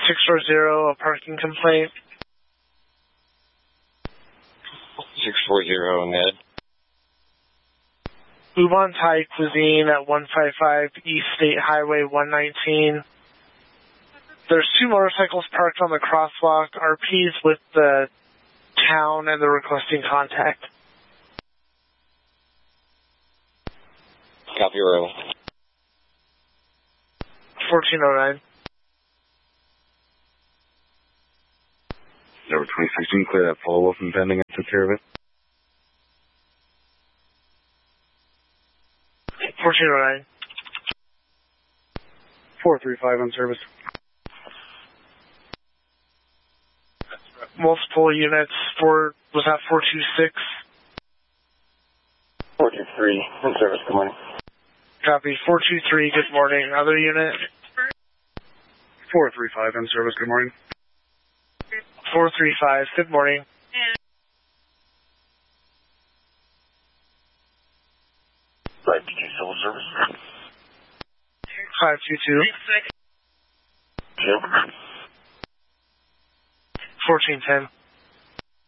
640, a parking complaint. 640, Ned. Ubon Thai Cuisine at 155 East State Highway 119. There's two motorcycles parked on the crosswalk. RP's with the town and they're requesting contact. Copy, Royal. 1409. Number 2016, clear that follow-up from pending. I took care of it. 1409. 435 on service. Multiple units. Was that 426? 423 on service, good morning. Copy. 423, good morning. Other unit? 435 on service, good morning. 435, good morning. Right, PG Civil Service. 522. 1410.